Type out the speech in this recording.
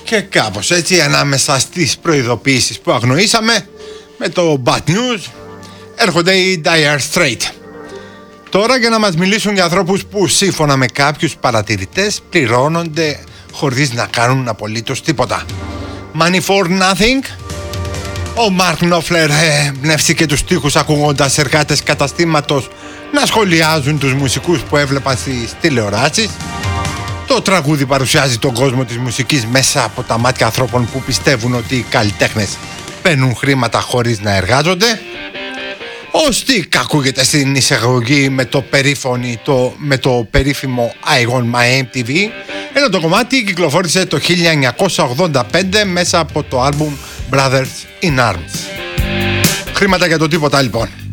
Και κάπως έτσι, ανάμεσα στις προειδοποιήσεις που αγνοήσαμε, με το bad news, έρχονται οι Dire Straits. Τώρα για να μας μιλήσουν για ανθρώπους που σύμφωνα με κάποιους παρατηρητές πληρώνονται χωρίς να κάνουν απολύτως τίποτα. Money for nothing. Ο Μαρκ Νόφλερ εμπνεύστηκε τους στίχους ακούγοντας εργάτες καταστήματος να σχολιάζουν τους μουσικούς που έβλεπαν στις τηλεοράσεις. Το τραγούδι παρουσιάζει τον κόσμο της μουσικής μέσα από τα μάτια ανθρώπων που πιστεύουν ότι οι καλλιτέχνες παίρνουν χρήματα χωρίς να εργάζονται. Ο Stick ακούγεται στην εισαγωγή με το περίφημο I Want My MTV, ενώ το κομμάτι κυκλοφόρησε το 1985 μέσα από το άλμπουμ Brothers in Arms. Χρήματα για το τίποτα λοιπόν.